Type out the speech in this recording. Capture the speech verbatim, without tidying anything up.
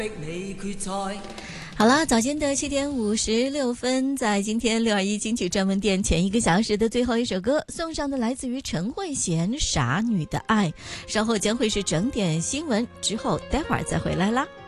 好了，早间的七点五十六分，在今天六二一金曲专门店前一个小时的最后一首歌送上的，来自于陈慧娴《傻女的爱》。稍后将会是整点新闻，之后待会儿再回来啦。